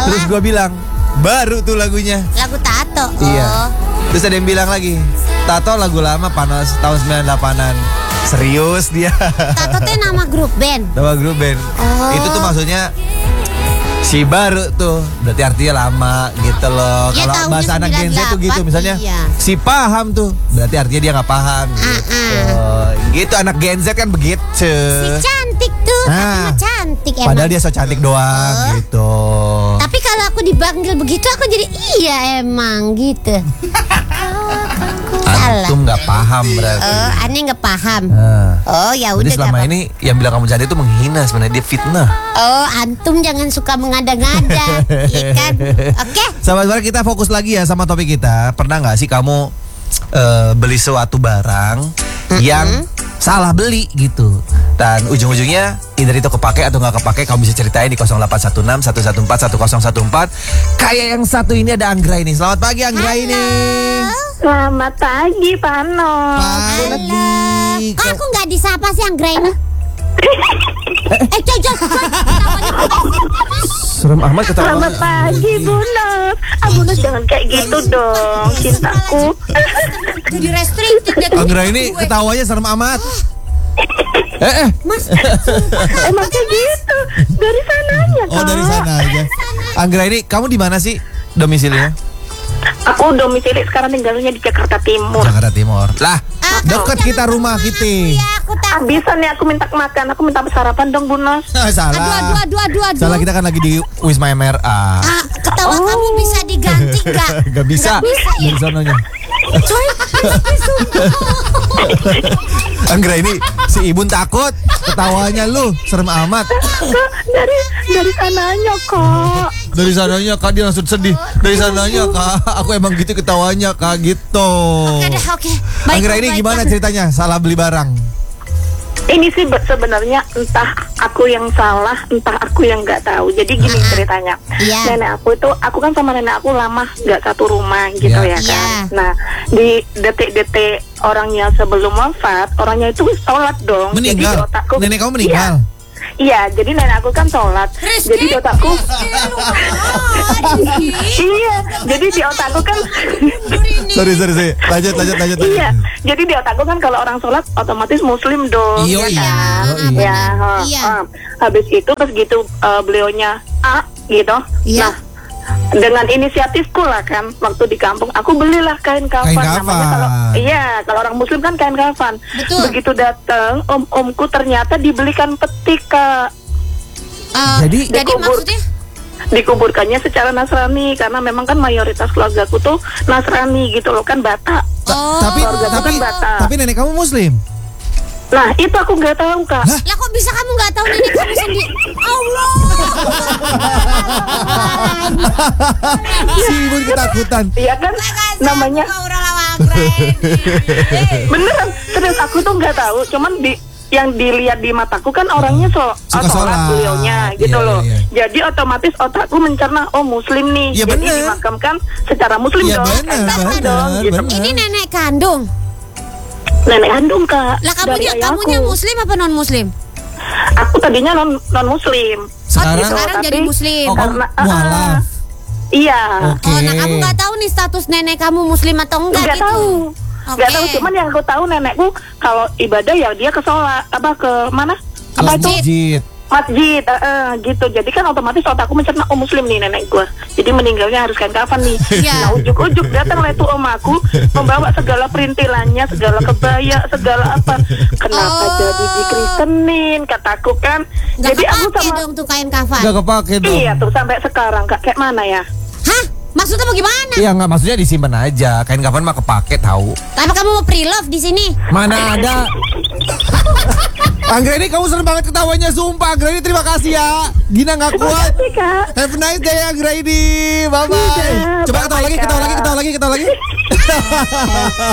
Terus gue bilang, baru tuh lagunya. Lagu Tato. Iya. Terus ada yang bilang lagi, Tato lagu lama panas tahun 98-an. Serius dia. Tato tuh nama grup band. Nama grup band. Itu tuh maksudnya si baru tuh, berarti artinya lama gitu loh. Ya, kalau bahasa anak Gen Z tuh gitu, misalnya iya. si paham tuh, berarti artinya dia nggak paham. Gitu. Gitu anak Gen Z kan begitu. Si cantik tuh, tapi mah cantik emang. Padahal dia so cantik doang gitu. Tapi kalau aku dipanggil begitu, aku jadi iya emang gitu. Salah. Antum nggak paham berarti. Aneh nggak paham. Ya udah. Jadi selama ini yang bilang kamu cantik itu menghina, sebenarnya dia fitnah. Antum jangan suka mengada-ngada, iya kan? Oke. Sahabat-sahabat, kita fokus lagi ya sama topik kita. Pernah nggak sih kamu beli suatu barang yang salah beli gitu, dan ujung-ujungnya either itu kepake atau nggak kepake? Kamu bisa ceritain di 0816 114 1014. Kayak yang satu ini ada Anggra ini. Selamat pagi Anggra ini. Selamat pagi, Pano. Pagi. Kok aku nggak disapa sih Anggra ini? Coy. Serem amat ketawa. Selamat pagi, Bu Nos. Bu Nos jangan kayak gitu dong, cintaku. Jadi restriktif dia. Anggra ini ketawanya serem amat. Mas, Emang kayak gitu. Dari sananya, Kak. Oh, dari sana aja. Anggra ini kamu di mana sih domisilinya? Aku domisili sekarang tinggalnya di Jakarta Timur. Jakarta Timur. Lah, dekat kita rumah kita. ya aku tahu. Bisa nih aku minta makan, aku minta sarapan dong, Bu Nos. Salah. Aduh. Salah, kita kan lagi di Wisma MRA. Ketawa kamu bisa diganti nggak? Gak bisa. Dari sononya. Coy, Anggra ini si Ibun takut ketawanya lu serem amat. Kak, dari sananya, Kak. Dari sananya Kak, dia langsung sedih. Dari sananya Kak, aku emang gitu ketawanya Kak gitu. Oke. Anggra ini gimana ceritanya salah beli barang? Ini sih sebenarnya entah aku yang salah, entah aku yang nggak tahu. Jadi gini ceritanya. Iya. Nenek aku kan sama nenek aku lama nggak satu rumah gitu Iya. ya kan. Nah, di detik-detik orangnya sebelum wafat, orangnya itu sholat dong. Jadi Meninggal? di otakku, Nenek kamu meninggal? Iya, jadi nenek aku kan sholat. Jadi di otakku, iya, jadi di otakku kan. Sorry. Lanjut. Iya, jadi di otakku kan kalau orang sholat otomatis muslim dong. Iya. Iya. Habis itu pas gitu beliaunya gitu. Iya. Nah, dengan inisiatifku lah kan, waktu di kampung aku belilah kain kafan. Kain kafan. Kalau orang muslim kan kain kafan. Betul. Begitu datang omku ternyata dibelikan peti, Kak. Jadi maksudnya? Dikuburkannya secara Nasrani karena memang kan mayoritas keluargaku tuh Nasrani gitu loh, kan Batak. tapi nenek kamu muslim? Nah, itu aku nggak tahu, Kak. Hah? Lah kok bisa kamu nggak tahu nenek kamu sendiri? Allah. Si Ibun ketakutan. Iya kan, namanya beneran. Terus aku tuh nggak tahu, cuman yang dilihat di mataku kan orangnya Suka sholat beliaunya gitu iya, loh. iya. Jadi otomatis otakku mencerna, oh muslim nih. Ya, jadi bener. dimakamkan secara muslim Iya, dong. bener. Dong, gitu. Ini nenek kandung. Nenek kandung, Kak. Lah dari kamunya ayahku. muslim apa non muslim? Aku tadinya non muslim. Sekarang jadi muslim. Oh, kamu mualaf. Iya. Oke. Oh, nah kamu nggak tahu nih status nenek kamu muslim atau enggak Nggak gitu? tahu. Oke. Nggak tahu, cuman yang aku tahu nenekku kalau ibadah ya dia ke sholat, ke mana? Apa itu? Masjid. Masjid, gitu. Jadi kan otomatis otakku mencerna, oh muslim nih nenek gua. Jadi meninggalnya harus kain kafan nih. Iya. Nah, ujuk-ujuk datanglah itu om aku membawa segala perintilannya, segala kebaya, segala apa. Kenapa jadi dikristenin? Kataku kan. Nggak Jadi aku kepake sama dong tuh kain kafan. Gak kepake dong. iya tuh sampai sekarang, Kak. Kayak mana ya? Hah? Maksudnya bagaimana? Iya, nggak, maksudnya disimpan aja. Kain kafan mah kepake tahu. Apa kamu mau pre-love di sini? Mana ada. Anggra ini kamu seneng banget ketawanya, sumpah. Anggra ini terima kasih ya. Gina nggak kuat. Makasih, Kak. Have a nice day Anggra ini. Bye bye. Udah, Coba ketawa bye-bye, lagi. Kak.